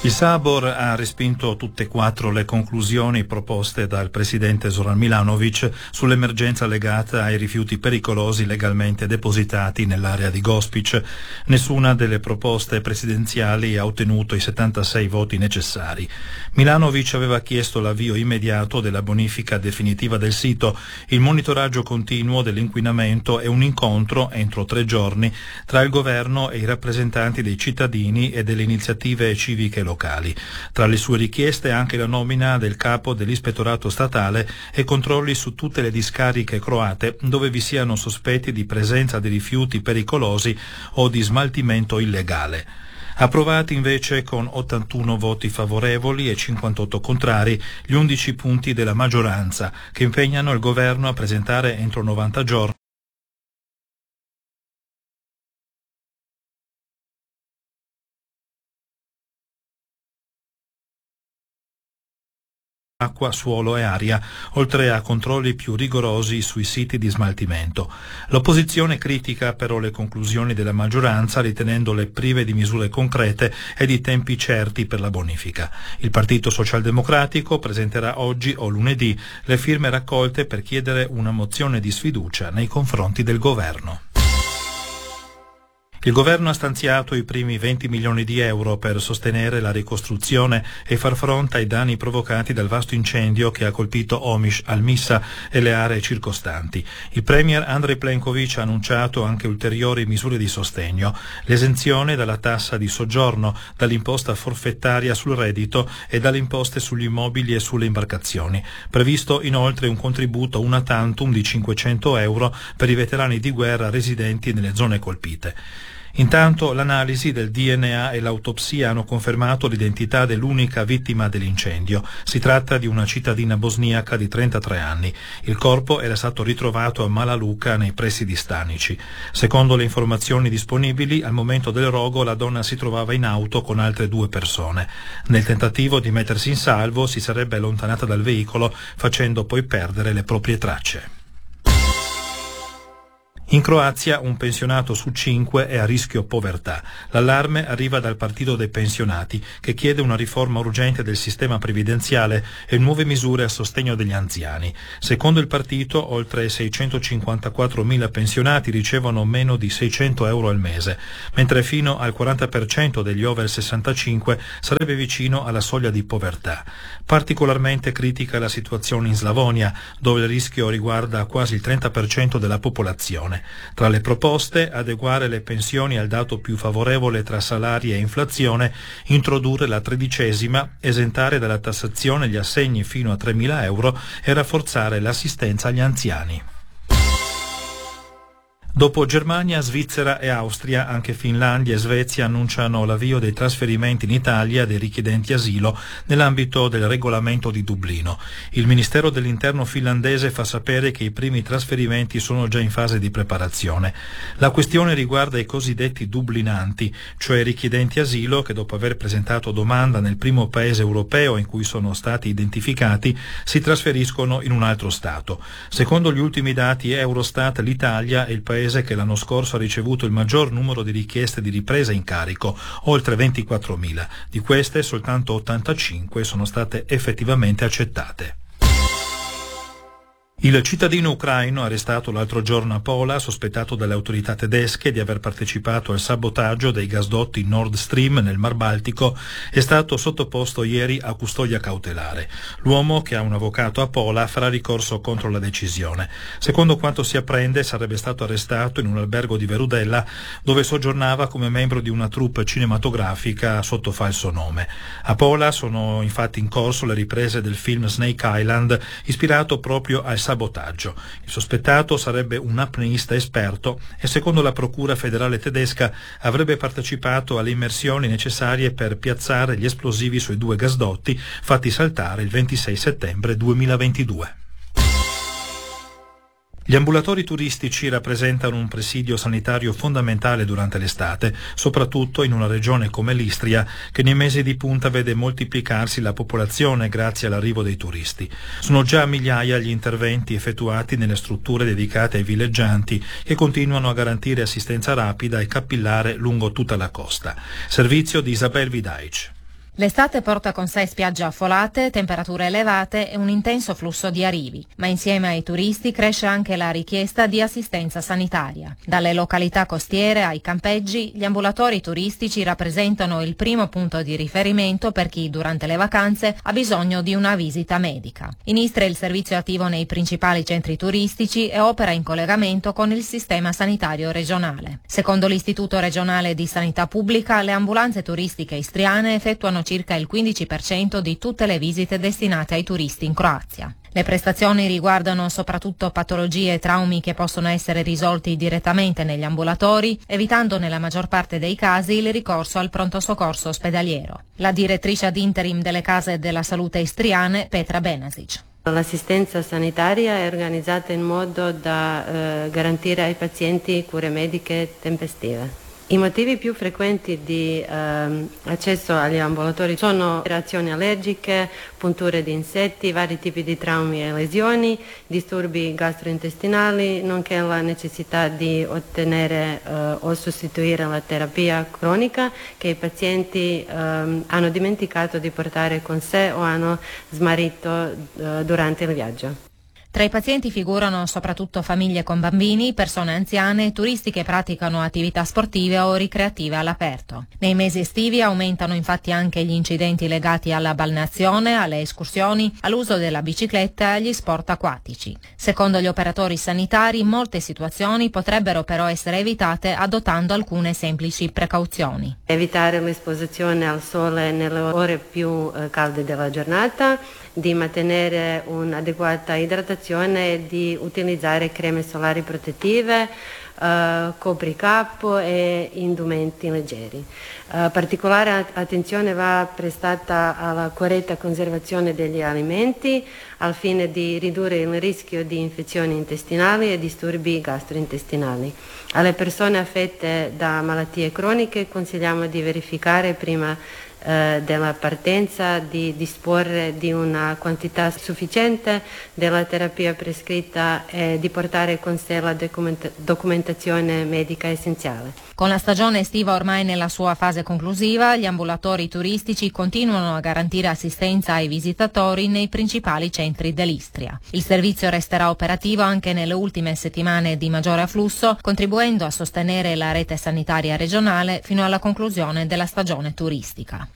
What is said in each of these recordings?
Il Sabor ha respinto tutte e quattro le conclusioni proposte dal presidente Zoran Milanovic sull'emergenza legata ai rifiuti pericolosi legalmente depositati nell'area di Gospić. Nessuna delle proposte presidenziali ha ottenuto i 76 voti necessari. Milanovic aveva chiesto l'avvio immediato della bonifica definitiva del sito, il monitoraggio continuo dell'inquinamento e un incontro entro 3 giorni tra il governo e i rappresentanti dei cittadini e delle iniziative civiche locali. Tra le sue richieste anche la nomina del capo dell'ispettorato statale e controlli su tutte le discariche croate dove vi siano sospetti di presenza di rifiuti pericolosi o di smaltimento illegale. Approvati invece con 81 voti favorevoli e 58 contrari gli 11 punti della maggioranza che impegnano il governo a presentare entro 90 giorni acqua, suolo e aria, oltre a controlli più rigorosi sui siti di smaltimento. L'opposizione critica però le conclusioni della maggioranza, ritenendole prive di misure concrete e di tempi certi per la bonifica. Il Partito Socialdemocratico presenterà oggi o lunedì le firme raccolte per chiedere una mozione di sfiducia nei confronti del governo. Il governo ha stanziato i primi 20 milioni di euro per sostenere la ricostruzione e far fronte ai danni provocati dal vasto incendio che ha colpito Omiš, Al-Missa e le aree circostanti. Il premier Andrej Plenković ha annunciato anche ulteriori misure di sostegno: l'esenzione dalla tassa di soggiorno, dall'imposta forfettaria sul reddito e dalle imposte sugli immobili e sulle imbarcazioni. Previsto inoltre un contributo una tantum di 500 euro per i veterani di guerra residenti nelle zone colpite. Intanto l'analisi del DNA e l'autopsia hanno confermato l'identità dell'unica vittima dell'incendio. Si tratta di una cittadina bosniaca di 33 anni. Il corpo era stato ritrovato a Mala Luka nei pressi di Stanici. Secondo le informazioni disponibili, al momento del rogo la donna si trovava in auto con altre 2 persone. Nel tentativo di mettersi in salvo si sarebbe allontanata dal veicolo, facendo poi perdere le proprie tracce. In Croazia un pensionato su 5 è a rischio povertà. L'allarme arriva dal Partito dei Pensionati, che chiede una riforma urgente del sistema previdenziale e nuove misure a sostegno degli anziani. Secondo il partito, oltre 654.000 pensionati ricevono meno di 600 euro al mese, mentre fino al 40% degli over 65 sarebbe vicino alla soglia di povertà. Particolarmente critica la situazione in Slavonia, dove il rischio riguarda quasi il 30% della popolazione. Tra le proposte, adeguare le pensioni al dato più favorevole tra salari e inflazione, introdurre la 13ª, esentare dalla tassazione gli assegni fino a 3.000 euro e rafforzare l'assistenza agli anziani. Dopo Germania, Svizzera e Austria, anche Finlandia e Svezia annunciano l'avvio dei trasferimenti in Italia dei richiedenti asilo nell'ambito del regolamento di Dublino. Il Ministero dell'Interno finlandese fa sapere che i primi trasferimenti sono già in fase di preparazione. La questione riguarda i cosiddetti dublinanti, cioè richiedenti asilo che dopo aver presentato domanda nel primo paese europeo in cui sono stati identificati si trasferiscono in un altro Stato. Secondo gli ultimi dati Eurostat, l'Italia è il paese che l'anno scorso ha ricevuto il maggior numero di richieste di ripresa in carico, oltre 24.000. Di queste soltanto 85 sono state effettivamente accettate. Il cittadino ucraino arrestato l'altro giorno a Pola, sospettato dalle autorità tedesche di aver partecipato al sabotaggio dei gasdotti Nord Stream nel Mar Baltico, è stato sottoposto ieri a custodia cautelare. L'uomo, che ha un avvocato a Pola, farà ricorso contro la decisione. Secondo quanto si apprende, sarebbe stato arrestato in un albergo di Verudella, dove soggiornava come membro di una troupe cinematografica sotto falso nome. A Pola sono infatti in corso le riprese del film Snake Island, ispirato proprio al sabotaggio. Il sospettato sarebbe un apneista esperto e, secondo la Procura federale tedesca, avrebbe partecipato alle immersioni necessarie per piazzare gli esplosivi sui 2 gasdotti fatti saltare il 26 settembre 2022. Gli ambulatori turistici rappresentano un presidio sanitario fondamentale durante l'estate, soprattutto in una regione come l'Istria, che nei mesi di punta vede moltiplicarsi la popolazione grazie all'arrivo dei turisti. Sono già migliaia gli interventi effettuati nelle strutture dedicate ai villeggianti, che continuano a garantire assistenza rapida e capillare lungo tutta la costa. Servizio di Isabel Vidaic. L'estate porta con sé spiagge affollate, temperature elevate e un intenso flusso di arrivi, ma insieme ai turisti cresce anche la richiesta di assistenza sanitaria. Dalle località costiere ai campeggi, gli ambulatori turistici rappresentano il primo punto di riferimento per chi durante le vacanze ha bisogno di una visita medica. In Istria il servizio è attivo nei principali centri turistici e opera in collegamento con il sistema sanitario regionale. Secondo l'Istituto regionale di sanità pubblica, le ambulanze turistiche istriane effettuano circa il 15% di tutte le visite destinate ai turisti in Croazia. Le prestazioni riguardano soprattutto patologie e traumi che possono essere risolti direttamente negli ambulatori, evitando nella maggior parte dei casi il ricorso al pronto soccorso ospedaliero. La direttrice ad interim delle case della salute istriane, Petra Benasic. L'assistenza sanitaria è organizzata in modo da garantire ai pazienti cure mediche tempestive. I motivi più frequenti di accesso agli ambulatori sono reazioni allergiche, punture di insetti, vari tipi di traumi e lesioni, disturbi gastrointestinali, nonché la necessità di ottenere o sostituire la terapia cronica che i pazienti hanno dimenticato di portare con sé o hanno smarrito durante il viaggio. Tra i pazienti figurano soprattutto famiglie con bambini, persone anziane, turisti che praticano attività sportive o ricreative all'aperto. Nei mesi estivi aumentano infatti anche gli incidenti legati alla balneazione, alle escursioni, all'uso della bicicletta e agli sport acquatici. Secondo gli operatori sanitari, molte situazioni potrebbero però essere evitate adottando alcune semplici precauzioni. Evitare l'esposizione al sole nelle ore più calde della giornata, di mantenere un'adeguata idratazione e di utilizzare creme solari protettive, copricapo e indumenti leggeri. Particolare attenzione va prestata alla corretta conservazione degli alimenti al fine di ridurre il rischio di infezioni intestinali e disturbi gastrointestinali. Alle persone affette da malattie croniche consigliamo di verificare prima della partenza di disporre di una quantità sufficiente della terapia prescritta e di portare con sé la documentazione medica essenziale. Con la stagione estiva ormai nella sua fase conclusiva, gli ambulatori turistici continuano a garantire assistenza ai visitatori nei principali centri dell'Istria. Il servizio resterà operativo anche nelle ultime settimane di maggiore afflusso, contribuendo a sostenere la rete sanitaria regionale fino alla conclusione della stagione turistica.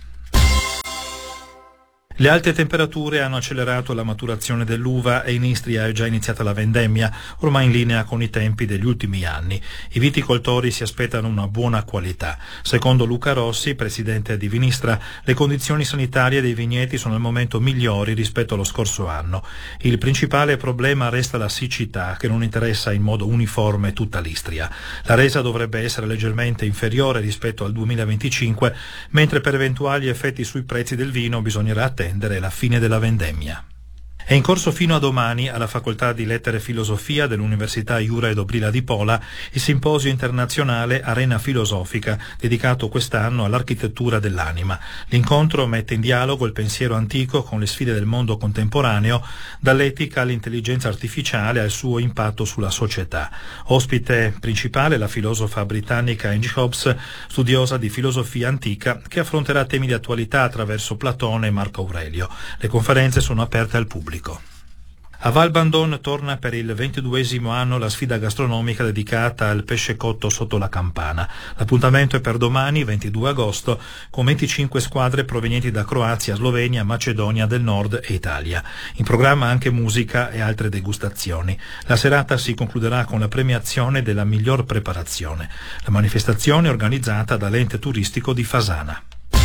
Le alte temperature hanno accelerato la maturazione dell'uva e in Istria è già iniziata la vendemmia, ormai in linea con i tempi degli ultimi anni. I viticoltori si aspettano una buona qualità. Secondo Luca Rossi, presidente di Vinistra, le condizioni sanitarie dei vigneti sono al momento migliori rispetto allo scorso anno. Il principale problema resta la siccità, che non interessa in modo uniforme tutta l'Istria. La resa dovrebbe essere leggermente inferiore rispetto al 2025, mentre per eventuali effetti sui prezzi del vino bisognerà attendere la fine della vendemmia. È in corso fino a domani alla Facoltà di Lettere e Filosofia dell'Università Jura ed Obrila di Pola il simposio internazionale Arena Filosofica, dedicato quest'anno all'architettura dell'anima. L'incontro mette in dialogo il pensiero antico con le sfide del mondo contemporaneo, dall'etica all'intelligenza artificiale al suo impatto sulla società. Ospite principale la filosofa britannica Angie Hobbes, studiosa di filosofia antica, che affronterà temi di attualità attraverso Platone e Marco Aurelio. Le conferenze sono aperte al pubblico. A Val Bandon torna per il 22esimo anno la sfida gastronomica dedicata al pesce cotto sotto la campana. L'appuntamento è per domani, 22 agosto, con 25 squadre provenienti da Croazia, Slovenia, Macedonia del Nord e Italia. In programma anche musica e altre degustazioni. La serata si concluderà con la premiazione della miglior preparazione. La manifestazione è organizzata dall'ente turistico di Fasana.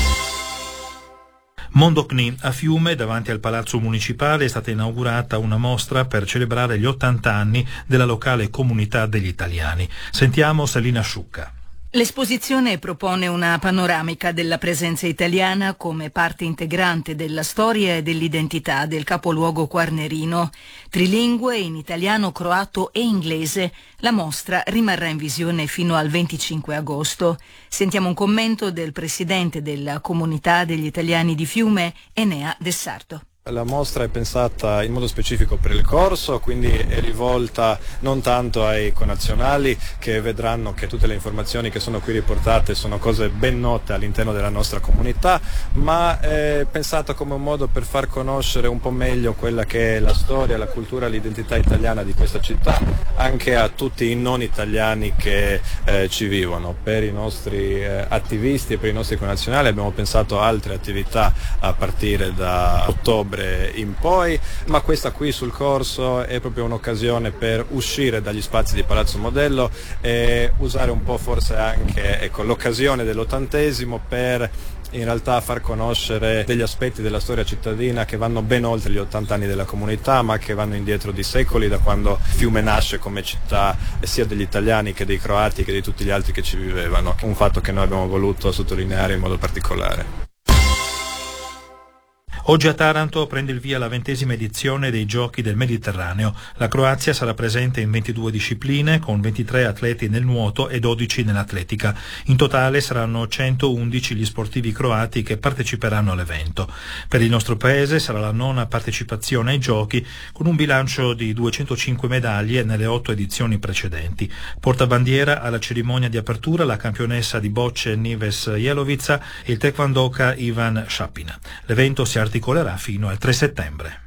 Mondocni, a Fiume, davanti al Palazzo Municipale, è stata inaugurata una mostra per celebrare gli 80 anni della locale comunità degli italiani. Sentiamo Selina Sciucca. L'esposizione propone una panoramica della presenza italiana come parte integrante della storia e dell'identità del capoluogo quarnerino. Trilingue in italiano, croato e inglese, la mostra rimarrà in visione fino al 25 agosto. Sentiamo un commento del presidente della comunità degli italiani di Fiume, Enea De Sardo. La mostra è pensata in modo specifico per il corso, quindi è rivolta non tanto ai connazionali, che vedranno che tutte le informazioni che sono qui riportate sono cose ben note all'interno della nostra comunità, ma è pensata come un modo per far conoscere un po' meglio quella che è la storia, la cultura, l'identità italiana di questa città, anche a tutti i non italiani che ci vivono. Per i nostri attivisti e per i nostri connazionali abbiamo pensato a altre attività a partire da ottobre in poi, ma questa qui sul corso è proprio un'occasione per uscire dagli spazi di Palazzo Modello e usare un po' forse anche l'occasione dell'80° per in realtà far conoscere degli aspetti della storia cittadina che vanno ben oltre gli 80 anni della comunità, ma che vanno indietro di secoli, da quando Fiume nasce come città sia degli italiani che dei croati che di tutti gli altri che ci vivevano, un fatto che noi abbiamo voluto sottolineare in modo particolare. Oggi a Taranto prende il via la 20ª edizione dei Giochi del Mediterraneo. La Croazia sarà presente in 22 discipline, con 23 atleti nel nuoto e 12 nell'atletica. In totale saranno 111 gli sportivi croati che parteciperanno all'evento. Per il nostro paese sarà la 9ª partecipazione ai Giochi, con un bilancio di 205 medaglie nelle 8 edizioni precedenti. Portabandiera alla cerimonia di apertura la campionessa di bocce Nives Jelovica e il taekwondoka Ivan Shapina. L'evento si articolerà fino al 3 settembre.